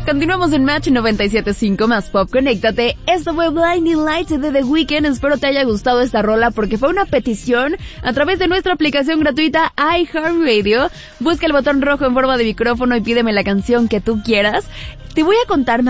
Continuamos en Match 97.5 más Pop. Conéctate. Esto fue Blinding Lights de The Weeknd. Espero te haya gustado esta rola porque fue una petición a través de nuestra aplicación gratuita iHeartRadio. Busca el botón rojo en forma de micrófono y pídeme la canción que tú quieras. Te voy a contar